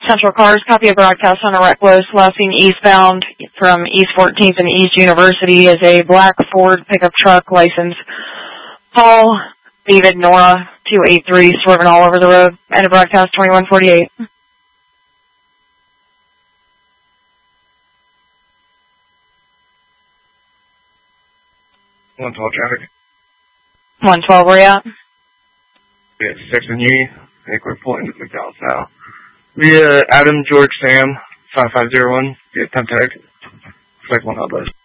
Central Cars, copy of broadcast on a reckless, last seen eastbound from East 14th and East University is a black Ford pickup truck, license Paul David Nora 283, swerving all over the road. End of broadcast 2148. 112 traffic. 112, where you at? Yeah, 6 and U. I think we're pulling to McDonald's now. We, Adam, George, Sam, 5501. Yeah, 10 tag. It's like 1 hot bus.